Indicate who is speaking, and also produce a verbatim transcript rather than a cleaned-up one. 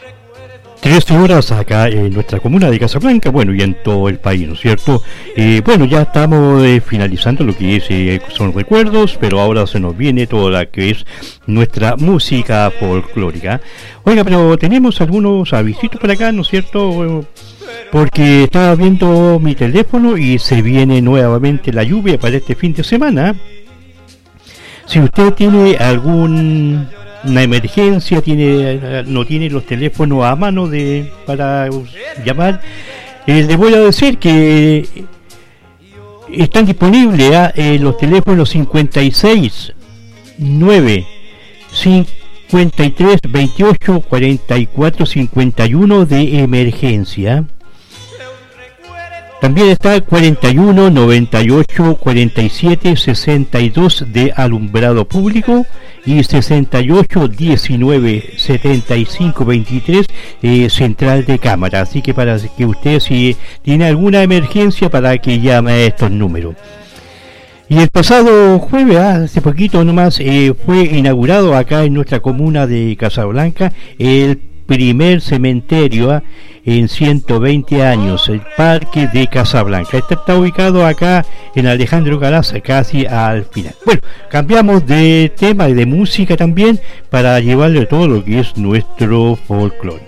Speaker 1: trece horas acá en nuestra comuna de Casablanca, bueno, y en todo el país, ¿no es cierto? Eh, bueno, ya estamos eh, finalizando lo que es, eh, son recuerdos, pero ahora se nos viene toda la que es nuestra música folclórica. Oiga, pero tenemos algunos avisitos por acá, ¿no es cierto? Porque estaba viendo mi teléfono y se viene nuevamente la lluvia para este fin de semana. Si usted tiene algún... una emergencia, tiene no tiene los teléfonos a mano de para llamar, eh, le voy a decir que están disponibles ¿eh? Eh, los teléfonos cincuenta y seis nueve cincuenta y tres veintiocho cuarenta y cuatro cincuenta y uno de emergencia. También está cuarenta y uno noventa y ocho cuarenta y siete sesenta y dos de alumbrado público y sesenta y ocho diecinueve setenta y cinco veintitrés eh, central de cámara. Así que para que usted, si tiene alguna emergencia, para que llame a estos números. Y el pasado jueves, hace poquito nomás, eh, fue inaugurado acá en nuestra comuna de Casablanca el primer cementerio ¿eh? en ciento veinte años, el Parque de Casablanca. Este está ubicado acá en Alejandro Galaz, casi al final. Bueno, cambiamos de tema y de música también para llevarle todo lo que es nuestro folclore.